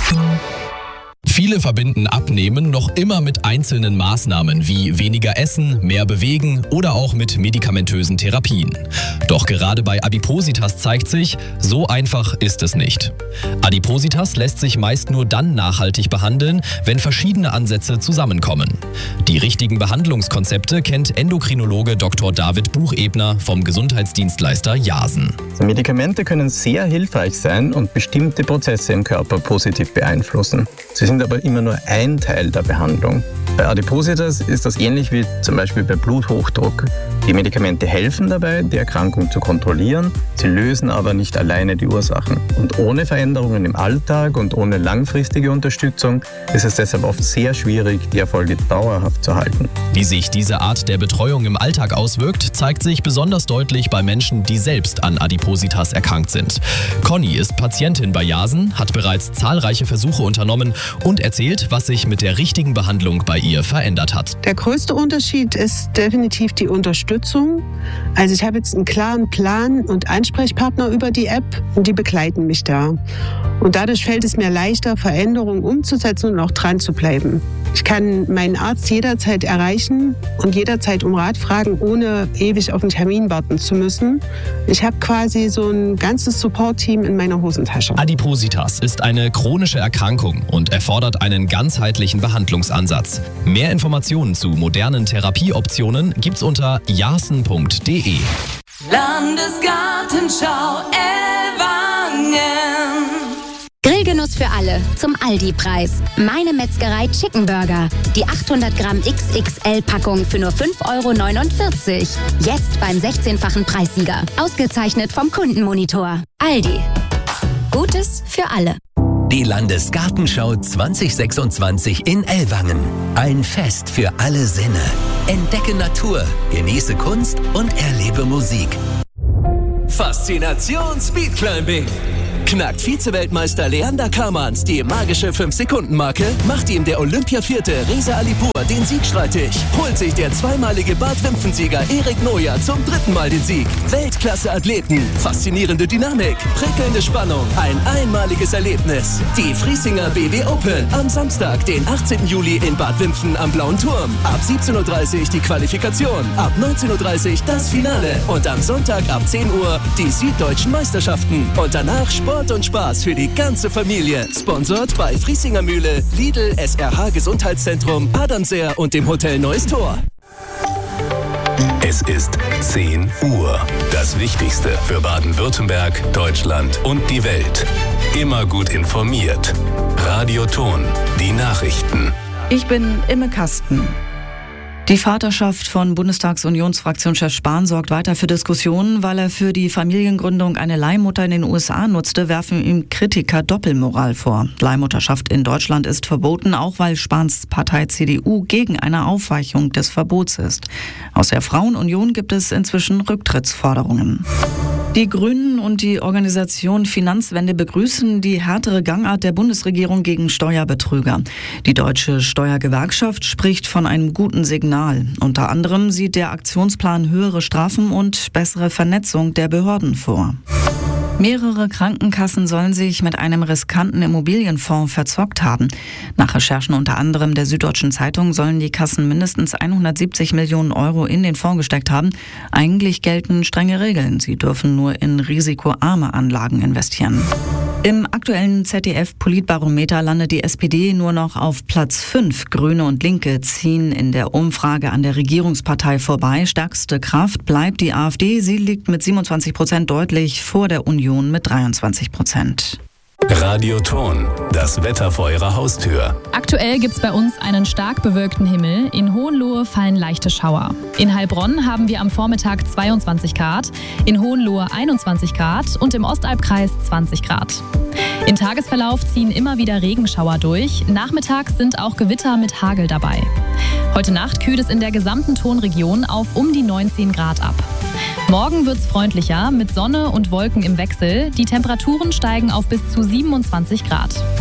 Viele verbinden Abnehmen noch immer mit einzelnen Maßnahmen wie weniger essen, mehr bewegen oder auch mit medikamentösen Therapien. Doch gerade bei Adipositas zeigt sich, so einfach ist es nicht. Adipositas lässt sich meist nur dann nachhaltig behandeln, wenn verschiedene Ansätze zusammenkommen. Die richtigen Behandlungskonzepte kennt Endokrinologe Dr. David Buchebner vom Gesundheitsdienstleister Jasen. Medikamente können sehr hilfreich sein und bestimmte Prozesse im Körper positiv beeinflussen. Sie sind aber immer nur ein Teil der Behandlung. Bei Adipositas ist das ähnlich wie zum Beispiel bei Bluthochdruck. Die Medikamente helfen dabei, die Erkrankung zu kontrollieren, sie lösen aber nicht alleine die Ursachen. Und ohne Veränderungen im Alltag und ohne langfristige Unterstützung ist es deshalb oft sehr schwierig, die Erfolge dauerhaft zu halten. Wie sich diese Art der Betreuung im Alltag auswirkt, zeigt sich besonders deutlich bei Menschen, die selbst an Adipositas erkrankt sind. Conny ist Patientin bei Jasen, hat bereits zahlreiche Versuche unternommen und erzählt, was sich mit der richtigen Behandlung bei ihr verändert hat. Der größte Unterschied ist definitiv die Unterstützung. Also ich habe jetzt einen klaren Plan und Ansprechpartner über die App und die begleiten mich da. Und dadurch fällt es mir leichter, Veränderungen umzusetzen und auch dran zu bleiben. Ich kann meinen Arzt jederzeit erreichen und jederzeit um Rat fragen, ohne ewig auf einen Termin warten zu müssen. Ich habe quasi so ein ganzes Support-Team in meiner Hosentasche. Adipositas ist eine chronische Erkrankung und erfordert einen ganzheitlichen Behandlungsansatz. Mehr Informationen zu modernen Therapieoptionen gibt's unter jasen.de. Landesgartenschau Ellwangen. Grillgenuss für alle zum Aldi-Preis. Meine Metzgerei Chicken Burger. Die 800 Gramm XXL-Packung für nur 5,49 €. Jetzt beim 16-fachen Preissieger. Ausgezeichnet vom Kundenmonitor. Aldi. Gutes für alle. Die Landesgartenschau 2026 in Ellwangen. Ein Fest für alle Sinne. Entdecke Natur, genieße Kunst und erlebe Musik. Faszination Speedclimbing. Knackt Vize-Weltmeister Leander Kamans die magische 5-Sekunden-Marke, macht ihm der Olympia-Vierte Reza Alipur den Sieg streitig, holt sich der zweimalige Bad-Wimpfen-Sieger Erik Noja zum 3. Mal den Sieg. Weltklasse-Athleten, faszinierende Dynamik, prickelnde Spannung, ein einmaliges Erlebnis. Die Friesinger BW Open am Samstag, den 18. Juli in Bad Wimpfen am Blauen Turm. Ab 17:30 Uhr die Qualifikation, ab 19:30 Uhr das Finale und am Sonntag ab 10 Uhr die Süddeutschen Meisterschaften. Und danach Sport und Spaß für die ganze Familie. Sponsored bei Friesinger Mühle, Lidl, SRH Gesundheitszentrum, Adamser und dem Hotel Neues Tor. Es ist 10 Uhr. Das Wichtigste für Baden-Württemberg, Deutschland und die Welt. Immer gut informiert. Radio Ton, die Nachrichten. Ich bin Imme Kasten. Die Vaterschaft von Bundestagsunionsfraktionschef Spahn sorgt weiter für Diskussionen, weil er für die Familiengründung eine Leihmutter in den USA nutzte, werfen ihm Kritiker Doppelmoral vor. Leihmutterschaft in Deutschland ist verboten, auch weil Spahns Partei CDU gegen eine Aufweichung des Verbots ist. Aus der Frauenunion gibt es inzwischen Rücktrittsforderungen. Die Grünen und die Organisation Finanzwende begrüßen die härtere Gangart der Bundesregierung gegen Steuerbetrüger. Die Deutsche Steuergewerkschaft spricht von einem guten Signal. Unter anderem sieht der Aktionsplan höhere Strafen und bessere Vernetzung der Behörden vor. Mehrere Krankenkassen sollen sich mit einem riskanten Immobilienfonds verzockt haben. Nach Recherchen unter anderem der Süddeutschen Zeitung sollen die Kassen mindestens 170 Millionen € in den Fonds gesteckt haben. Eigentlich gelten strenge Regeln. Sie dürfen nur in risikoarme Anlagen investieren. Im aktuellen ZDF-Politbarometer landet die SPD nur noch auf Platz 5. Grüne und Linke ziehen in der Umfrage an der Regierungspartei vorbei. Stärkste Kraft bleibt die AfD. Sie liegt mit 27% deutlich vor der Union mit 23%. Radio Ton, das Wetter vor Ihrer Haustür. Aktuell gibt's bei uns einen stark bewölkten Himmel. In Hohenlohe fallen leichte Schauer. In Heilbronn haben wir am Vormittag 22 Grad, in Hohenlohe 21 Grad und im Ostalbkreis 20 Grad. Im Tagesverlauf ziehen immer wieder Regenschauer durch. Nachmittags sind auch Gewitter mit Hagel dabei. Heute Nacht kühlt es in der gesamten Tonregion auf um die 19 Grad ab. Morgen wird's freundlicher mit Sonne und Wolken im Wechsel. Die Temperaturen steigen auf bis zu 27 Grad.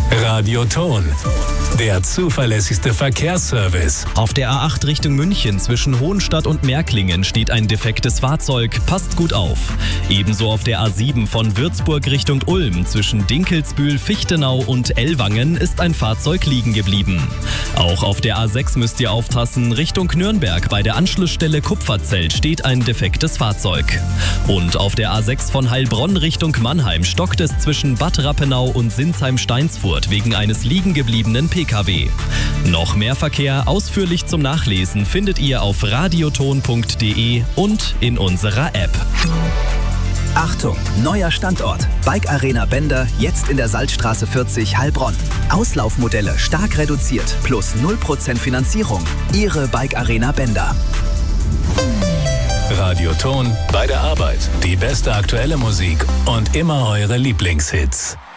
Radioton, der zuverlässigste Verkehrsservice. Auf der A8 Richtung München zwischen Hohenstadt und Märklingen steht ein defektes Fahrzeug. Passt gut auf. Ebenso auf der A7 von Würzburg Richtung Ulm zwischen Dinkelsbühl, Fichtenau und Ellwangen ist ein Fahrzeug liegen geblieben. Auch auf der A6 müsst ihr aufpassen. Richtung Nürnberg bei der Anschlussstelle Kupferzelt steht ein defektes Fahrzeug. Und auf der A6 von Heilbronn Richtung Mannheim stockt es zwischen Bad Rappenau und Sinsheim-Steinsfurt wegen eines liegen gebliebenen PKW. Noch mehr Verkehr ausführlich zum Nachlesen findet ihr auf radioton.de und in unserer App. Achtung, neuer Standort. Bike Arena Bender, jetzt in der Salzstraße 40 Heilbronn. Auslaufmodelle stark reduziert, plus 0% Finanzierung. Ihre Bike Arena Bender. Radioton bei der Arbeit. Die beste aktuelle Musik und immer eure Lieblingshits.